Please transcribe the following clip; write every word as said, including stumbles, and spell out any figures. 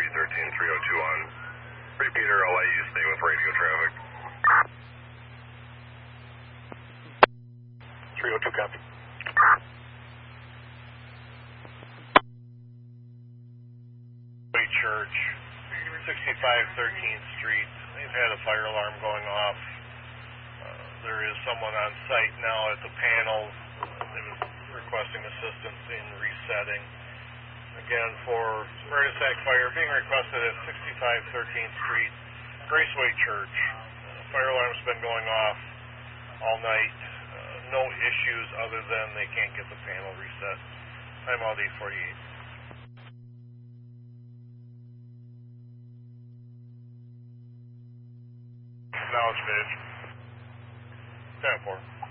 three thirteen, three oh two on. Repeater, I'll let you stay with radio traffic. three oh two, copy. Church, sixty-five thirteenth Street. They've had a fire alarm going off. Uh, there is someone on site now at the panel. They was requesting assistance in resetting. Again, for Murdasack Fire being requested at sixty-five thirteenth Street, Graceway Church. Uh, fire alarm's been going off all night. Uh, no issues other than they can't get the panel reset. I'm out eight forty-eight. Acknowledge, Mitch. ten four.